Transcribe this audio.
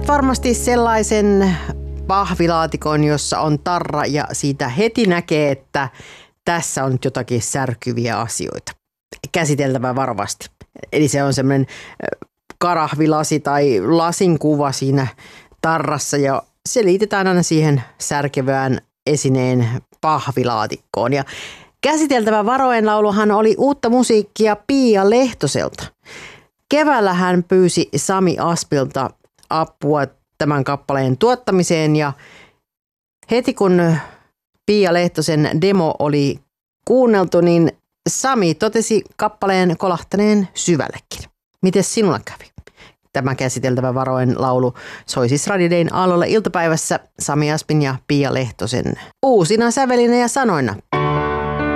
Tiedät varmasti sellaisen pahvilaatikon, jossa on tarra ja siitä heti näkee, että tässä on nyt jotakin särkyviä asioita. Käsiteltävä varovasti. Eli se on semmoinen karahvilasi tai lasin kuva siinä tarrassa ja se liitetään aina siihen särkevään esineen pahvilaatikkoon. Ja käsiteltävä varoen lauluhan oli uutta musiikkia Pia Lehtoselta. Keväällä hän pyysi Sami Aspilta apua tämän kappaleen tuottamiseen ja heti kun Pia Lehtosen demo oli kuunneltu, niin Sami totesi kappaleen kolahtaneen syvällekin. Mites sinulla kävi? Tämä käsiteltävä varoen laulu soi siis Radio Dayn aallolla iltapäivässä Sami Aspin ja Pia Lehtosen uusina sävelinä ja sanoina.